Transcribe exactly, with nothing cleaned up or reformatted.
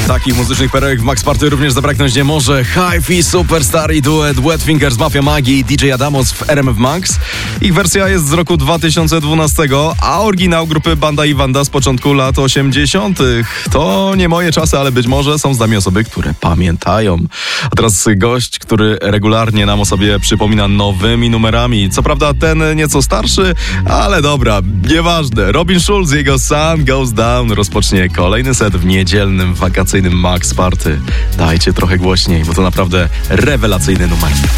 Takich muzycznych perełek w Max Party również zabraknąć nie może. Hi-Fi Superstar i duet Wet Fingers, Mafia Magii i D J Adamos w R M F Max. Ich wersja jest z roku dwa tysiące dwunastego, a oryginał grupy Banda i Wanda z początku lat osiemdziesiątych. To nie moje czasy, ale być może są z nami osoby, które pamiętają. A teraz gość, który regularnie nam o sobie przypomina nowymi numerami. Co prawda ten nieco starszy, ale dobra, nieważne. Robin Schulz, jego Sun Goes Down rozpocznie kolejny set w niedzielnym, wakacyjnym Max Party. Dajcie trochę głośniej, bo to naprawdę rewelacyjny numer.